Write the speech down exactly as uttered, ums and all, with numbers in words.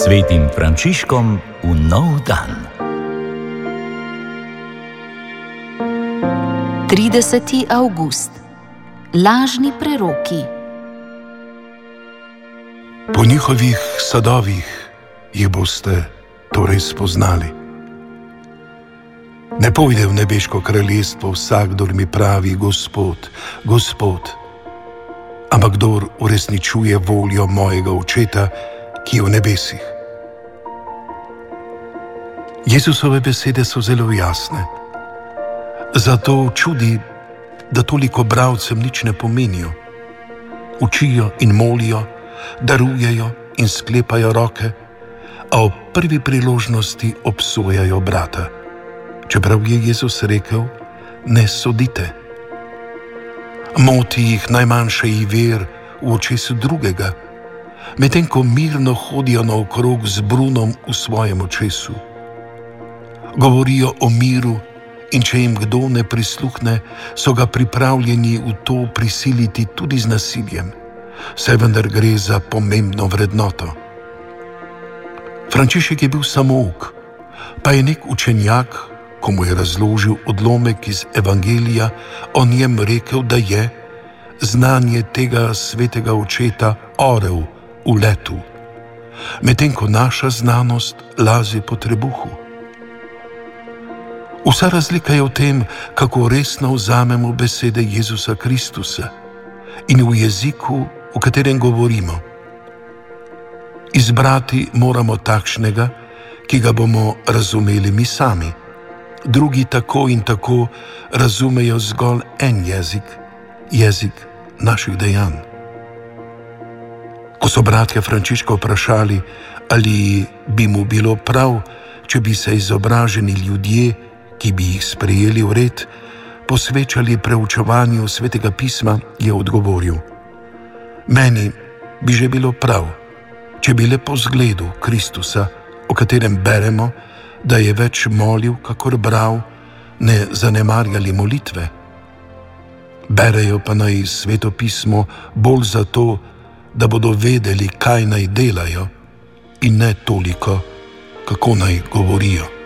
Svetim Frančiškom v nov dan. trideseti avgust. Lažni preroki. Po njihovih sadovih jih boste torej spoznali. Ne pojde v nebeško kraljestvo vsakdor mi pravi Gospod, Gospod, ampak kdor uresničuje voljo mojega Očeta, ki je v nebesih. Jezusove besede so zelo jasne. Zato čudi, da toliko bralcem nič ne pomenijo. Učijo in molijo, darujejo in sklepajo roke, a ob prvi priložnosti obsojajo brata. Čeprav je Jezus rekel, ne sodite. Moti jih najmanjši ver v očesu drugega, medtem ko mirno hodijo naokrog z brunom v svojem očesu. Govorijo o miru in če jim kdo ne prisluhne, so ga pripravljeni v to prisiliti tudi z nasiljem, saj vendar gre za pomembno vrednoto. Frančišek je bil samouk, pa je nek učenjak, ko mu je razložil odlomek iz Evangelija, o njem rekel, da je znanje tega svetega očeta orel v letu, medtem ko naša znanost lazi po trebuhu. Vsa razlika je v tem, kako resno vzamemo besede Jezusa Kristusa in v jeziku, v katerem govorimo. Izbrati moramo takšnega, ki ga bomo razumeli mi sami. Drugi tako in tako razumejo zgolj en jezik, jezik naših dejanj. Ko so bratje Frančiška vprašali, ali bi mu bilo prav, če bi se izobraženi ljudje, ki bi jih sprejeli v red, posvečali preučevanju Svetega pisma, je odgovoril: meni bi že bilo prav, če bi le po zgledu Kristusa, o katerem beremo, da je več molil, kakor bral, ne zanemarjali molitve. Berejo pa naj Sveto pismo bolj zato, da bodo vedeli, kaj naj delajo, in ne toliko, kako naj govorijo.